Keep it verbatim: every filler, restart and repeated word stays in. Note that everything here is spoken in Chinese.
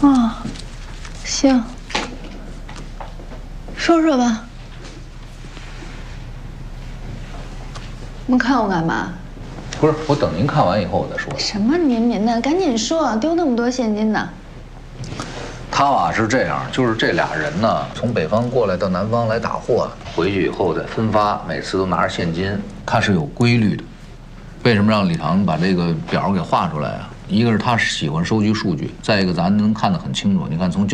哦，行，说说吧。你们看我干嘛？ 不是，我等您看完以后我再说。 什么您您的，赶紧说，丢那么多现金呢？ 他啊是这样，就是这俩人呢，从北方过来到南方来打货，回去以后再分发，每次都拿着现金，他是有规律的。为什么让李唐把这个表给画出来啊？一个是他喜欢收集数据，再一个咱能看得很清楚。你看从